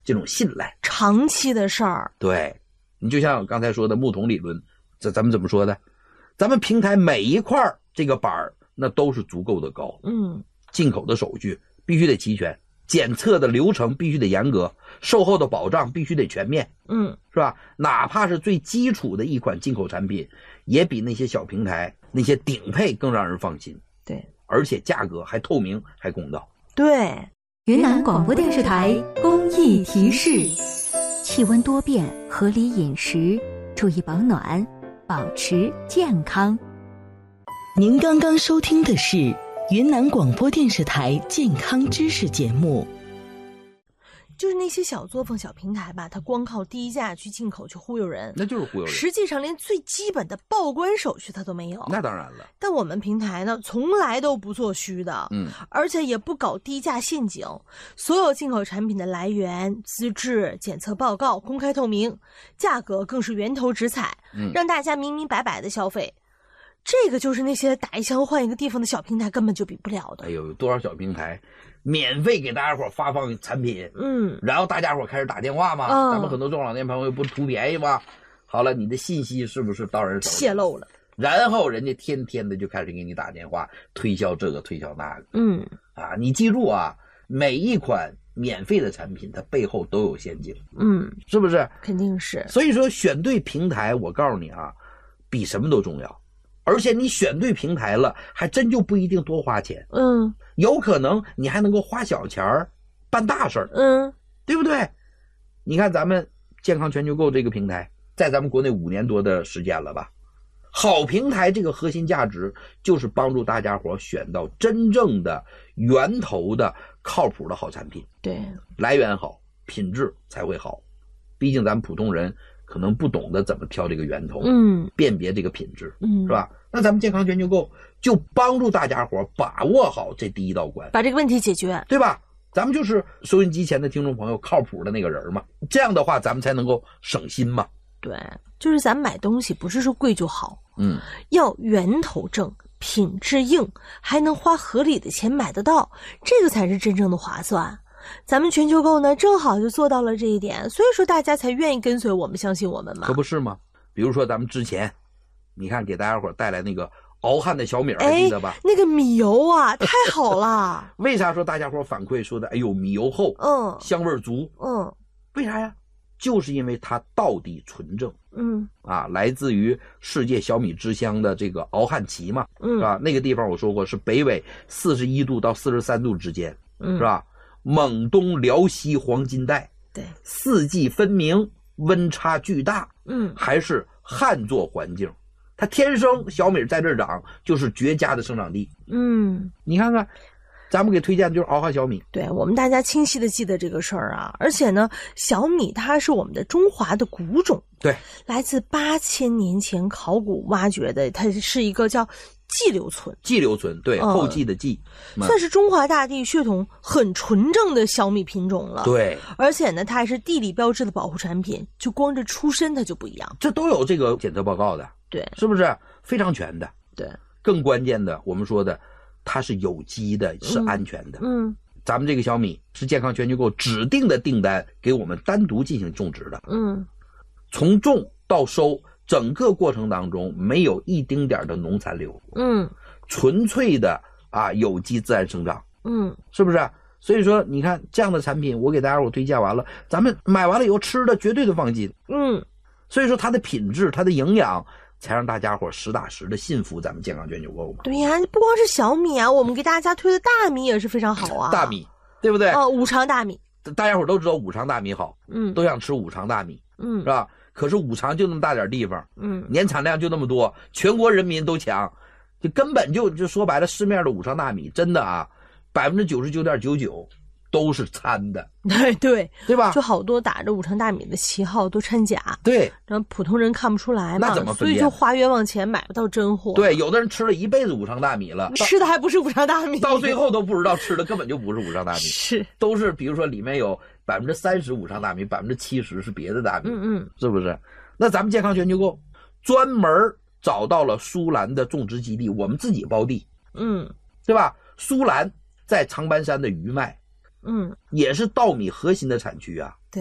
这种信赖， 长期的事儿。 对，你就像刚才说的木桶理论，咱们怎么说的？咱们平台每一块这个板那都是足够的高，进口的手续必须得齐全，检测的流程必须得严格，售后的保障必须得全面，是吧？哪怕是最基础的一款进口产品，也比那些小平台那些顶配更让人放心。 对， 而且价格还透明还公道。 对， 云南广播电视台公益提示：气温多变，合理饮食，注意保暖，保持健康。 您刚刚收听的是云南广播电视台健康知识节目。 就是那些小作坊小平台吧，它光靠低价去进口去忽悠人， 那就是忽悠人， 实际上连最基本的报关手续它都没有。 那当然了， 但我们平台呢，从来都不做虚的，而且也不搞低价陷阱，所有进口产品的来源、资质、检测报告公开透明，价格更是源头直采，让大家明明白白的消费。这个就是那些打一枪换一个地方的小平台根本就比不了的。 哎呦，有多少小平台免费给大家伙发放产品，然后大家伙开始打电话嘛，咱们很多中老年朋友不图便宜吗？好了，你的信息是不是到人手里泄露了？ 然后人家天天的就开始给你打电话推销这个推销那个，你记住啊，每一款免费的产品它背后都有陷阱，是不是？ 肯定是。 所以说选对平台，我告诉你啊，比什么都重要。而且你选对平台了，还真就不一定多花钱，有可能你还能够花小钱办大事儿，对不对？你看咱们健康全球购这个平台，在咱们国内5年多的时间了吧？好平台这个核心价值就是帮助大家伙选到真正的源头的靠谱的好产品， 对， 来源好，品质才会好。毕竟咱们普通人可能不懂得怎么挑这个源头，辨别这个品质，是吧？那咱们健康全球购就帮助大家伙把握好这第一道关， 把这个问题解决， 对吧？咱们就是收音机前的听众朋友靠谱的那个人嘛，这样的话咱们才能够省心嘛。 对，就是咱们买东西不是说贵就好，要源头正，品质硬，还能花合理的钱买得到，这个才是真正的划算。咱们全球购呢，正好就做到了这一点，所以说大家才愿意跟随我们，相信我们嘛。 可不是吗？比如说咱们之前，你看给大家伙带来那个熬汗的小米，还记得吧？ 那个米油啊，太好了。 为啥说大家伙反馈说的，哎呦，米油厚，香味足，为啥呀？就是因为它道地纯正，来自于世界小米之乡的这个熬汗旗嘛，是吧？那个地方我说过是北纬41度到43度之间，是吧？蒙东辽西黄金带， 对， 四季分明，温差巨大，还是旱作环境，它天生小米在这儿长就是绝佳的生长地，你看看。咱们给推荐的就是熬汗小米， 对，我们大家清晰的记得这个事儿啊。而且呢，小米它是我们的中华的古种， 对， 来自8000年前考古挖掘的，它是一个叫寄留存， 对，后继的继， 算是中华大地血统很纯正的小米品种了。 对， 而且呢，它还是地理标志的保护产品，就光这出身它就不一样， 这都有这个检测报告的， 对， 是不是非常全的？ 对， 更关键的，我们说的。它是有机的，是安全的。咱们这个小米是健康全球购指定的订单，给我们单独进行种植的。从种到收，整个过程当中没有一丁点的农残留。纯粹的有机自然生长。是不是？所以说，你看这样的产品，我给大家伙推荐完了，咱们买完了以后吃的绝对的放心。所以说它的品质，它的营养。才让大家伙实打实的信服咱们健康全球购嘛。 对呀，不光是小米啊，我们给大家推的大米也是非常好啊。 大米，对不对？ 五常大米， 大家伙都知道五常大米好，都想吃五常大米，是吧？可是五常就那么大点地方，年产量就那么多，全国人民都抢，就根本就说白了，市面的五常大米真的啊，99.99%。都是掺的，对吧？ 就好多打着五常大米的旗号都掺假， 对， 然后普通人看不出来嘛， 那怎么分辨？ 所以就花冤枉钱买不到真货。 对，有的人吃了一辈子五常大米了， 吃的还不是五常大米， 到最后都不知道吃的根本就不是五常大米， 是都是比如说里面有30%五常大米，70%是别的大米，是不是？那咱们健康全球购专门找到了苏兰的种植基地，我们自己包地，对吧？苏兰在长白山的余脉。 嗯， 也是稻米核心的产区啊。